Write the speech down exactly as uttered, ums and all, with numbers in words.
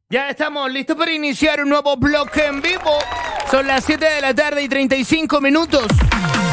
Ya estamos listos para iniciar un nuevo bloque en vivo. Son las siete de la tarde y treinta y cinco minutos.